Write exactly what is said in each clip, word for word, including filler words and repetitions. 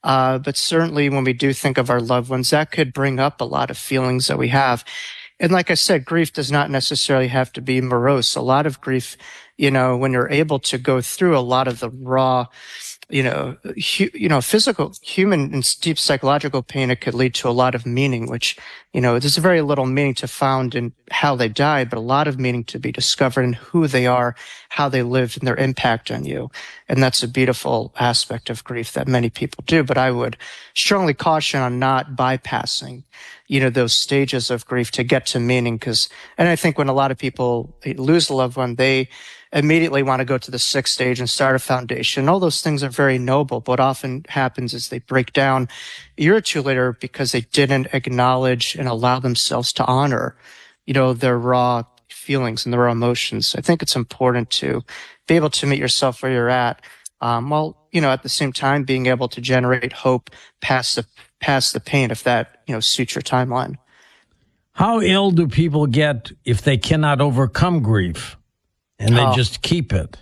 Uh, but certainly when we do think of our loved ones, that could bring up a lot of feelings that we have. And like I said, grief does not necessarily have to be morose. A lot of grief, you know, when you're able to go through a lot of the raw, you know, hu- you know, physical, human and deep psychological pain, it could lead to a lot of meaning, which, you know, there's very little meaning to found in how they died, but a lot of meaning to be discovered in who they are, how they lived, and their impact on you. And that's a beautiful aspect of grief that many people do. But I would strongly caution on not bypassing, you know, those stages of grief to get to meaning. Because, and I think when a lot of people lose a loved one, they immediately want to go to the sixth stage and start a foundation. All those things are very noble, but what often happens is they break down a year or two later because they didn't acknowledge and allow themselves to honor, you know, their raw feelings and their raw emotions. I think it's important to be able to meet yourself where you're at, um, while, you know, at the same time being able to generate hope past the, past the pain, if that, you know, suits your timeline. How ill do people get if they cannot overcome grief? And they oh. just keep it.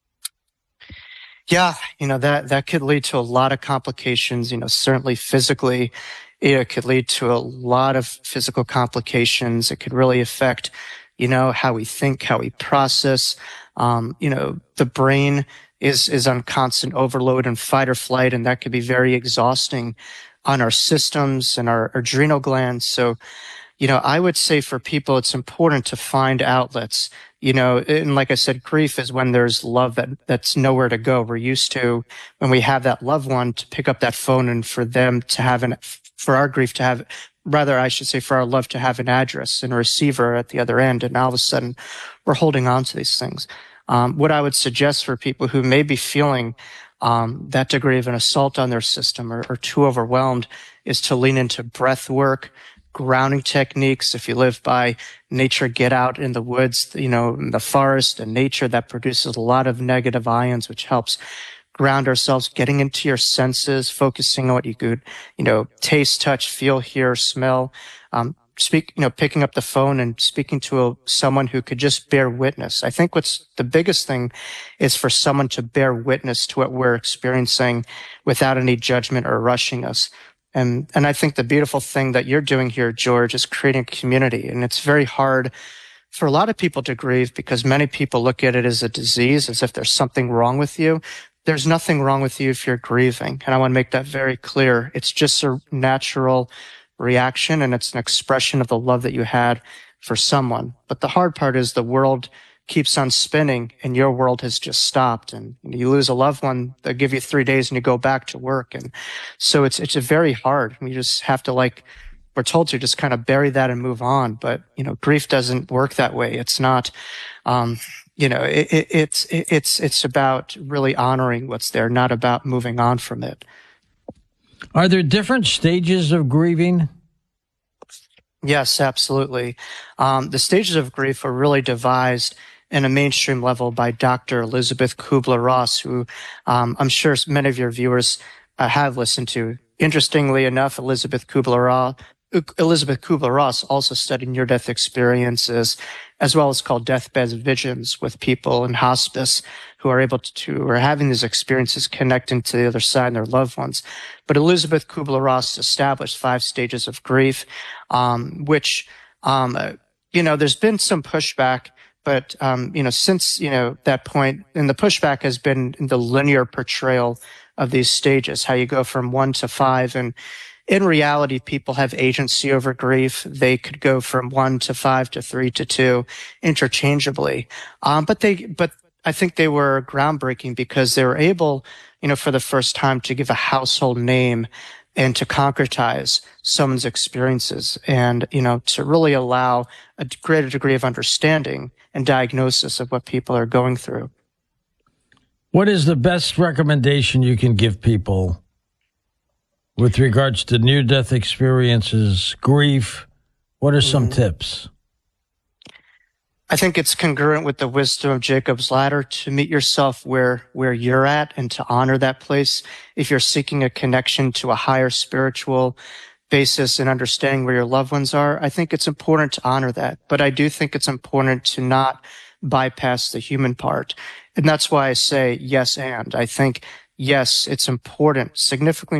Yeah, you know, that, that could lead to a lot of complications, you know, certainly physically. It could lead to a lot of physical complications. It could really affect, you know, how we think, how we process. Um, you know, the brain is, is on constant overload and fight or flight, and that could be very exhausting on our systems and our adrenal glands. So, you know, I would say for people, it's important to find outlets. You know, and like I said, grief is when there's love that that's nowhere to go. We're used to, when we have that loved one, to pick up that phone and for them to have an, for our grief to have, rather, I should say, for our love to have an address and a receiver at the other end. And all of a sudden, we're holding on to these things. Um, what I would suggest for people who may be feeling um, that degree of an assault on their system or, or too overwhelmed is to lean into breath work, grounding techniques. If you live by nature, get out in the woods, you know, in the forest and nature that produces a lot of negative ions, which helps ground ourselves, getting into your senses, focusing on what you could, you know, taste, touch, feel, hear, smell, um, speak, you know, picking up the phone and speaking to a, someone who could just bear witness. I think what's the biggest thing is for someone to bear witness to what we're experiencing without any judgment or rushing us. And, and I think the beautiful thing that you're doing here, George, is creating a community. And it's very hard for a lot of people to grieve because many people look at it as a disease, as if there's something wrong with you. There's nothing wrong with you if you're grieving. And I want to make that very clear. It's just a natural reaction, and it's an expression of the love that you had for someone. But the hard part is the world keeps on spinning and your world has just stopped, and you lose a loved one, they'll give you three days and you go back to work. And so it's, it's a very hard, you just have to, like we're told to, just kind of bury that and move on. But, you know, grief doesn't work that way. It's not, um, you know, it, it, it's, it, it's, it's about really honoring what's there, not about moving on from it. Are there different stages of grieving? Yes, absolutely. Um, the stages of grief were really devised in a mainstream level by Doctor Elizabeth Kubler-Ross, who um, I'm sure many of your viewers uh, have listened to. Interestingly enough, Elizabeth Kubler-Ross Elizabeth Kubler-Ross also studied near-death experiences, as well as called deathbed visions with people in hospice who are able to, who are having these experiences connecting to the other side and their loved ones. But Elizabeth Kubler-Ross established five stages of grief, um, which, um, uh, you know, there's been some pushback, but, um, you know, since, you know, that point, and the pushback has been in the linear portrayal of these stages, how you go from one to five. And in reality, people have agency over grief. They could go from one to five to three to two interchangeably. Um, but they, but I think they were groundbreaking because they were able, you know, for the first time to give a household name and to concretize someone's experiences and, you know, to really allow a greater degree of understanding and diagnosis of what people are going through. What is the best recommendation you can give people with regards to near-death experiences, grief? What are some mm. tips? I think it's congruent with the wisdom of Jacob's Ladder to meet yourself where, where you're at and to honor that place. If you're seeking a connection to a higher spiritual basis and understanding where your loved ones are, I think it's important to honor that. But I do think it's important to not bypass the human part. And that's why I say yes and. I think, yes, it's important, significantly